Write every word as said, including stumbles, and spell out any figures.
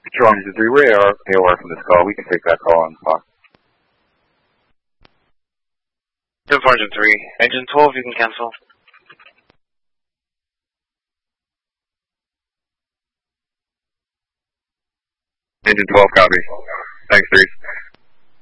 Control Engine three, we're A O R from this call. We can take that call on the clock. Control Engine three, Engine twelve, you can cancel. Engine twelve, copy. Thanks, three.